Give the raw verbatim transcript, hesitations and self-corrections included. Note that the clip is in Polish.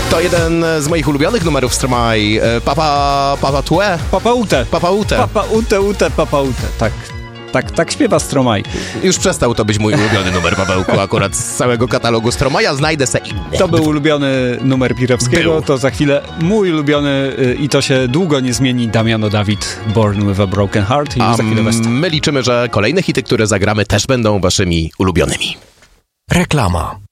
To jeden z moich ulubionych numerów Stromae. Papa... Papa Tue? Papa Ute. Papa Ute. Papa Ute, Ute, Papa Ute. Tak. Tak, tak śpiewa Stromae. Już przestał to być mój ulubiony numer, Pawełku, akurat z całego katalogu Stromae'a. Znajdę se inny. To był ulubiony numer Pirewskiego, Był. to za chwilę mój ulubiony y, i to się długo nie zmieni, Damiano David, Born with a Broken Heart. I A za chwilę West. my liczymy, że kolejne hity, które zagramy, też będą waszymi ulubionymi. Reklama.